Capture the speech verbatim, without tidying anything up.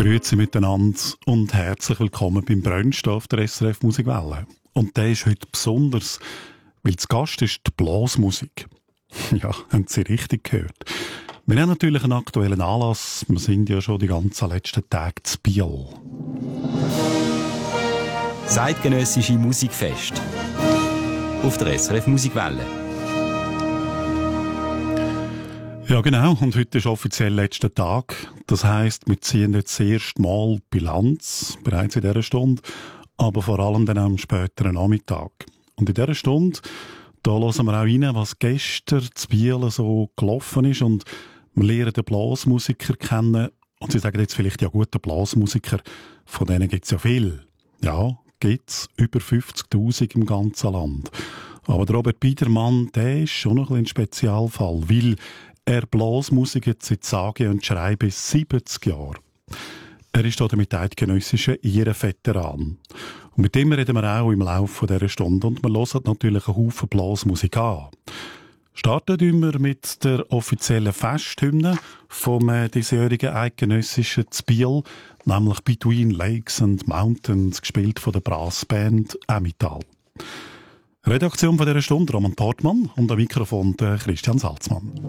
Grüezi miteinander und herzlich willkommen beim Brunch auf der S R F Musikwelle. Und der ist heute besonders, weil zu Gast ist die Blasmusik. Ja, haben Sie richtig gehört. Wir haben natürlich einen aktuellen Anlass. Wir sind ja schon die ganzen letzten Tage zu Biel. Zeitgenössische Musikfest auf der S R F Musikwelle. Ja genau, und heute ist offiziell letzter Tag. Das heisst, wir ziehen jetzt das erste Mal Bilanz, bereits in dieser Stunde, aber vor allem dann am späteren Nachmittag. Und in dieser Stunde, da hören wir auch rein, was gestern zu Biel so gelaufen ist, und wir lernen den Blasmusiker kennen. Und Sie sagen jetzt vielleicht, ja gut, der Blasmusiker, von denen gibt es ja viel. Ja, gibt es über fünfzigtausend im ganzen Land. Aber der Robert Biedermann, der ist schon noch ein Spezialfall, weil er Blasmusik jetzt seit sage und schreibe siebzig Jahren. Er ist hier mit eidgenössischen Ehrenveteran. Und mit dem reden wir auch im Laufe dieser Stunde. Und wir hören natürlich einen Haufen Blasmusik an. Starten wir mit der offiziellen Festhymne vom äh, diesjährigen eidgenössischen Zbiel, nämlich Between Lakes and Mountains, gespielt von der Brassband Emmental. Redaktion von dieser Stunde Roman Portmann und am Mikrofon der Christian Salzmann.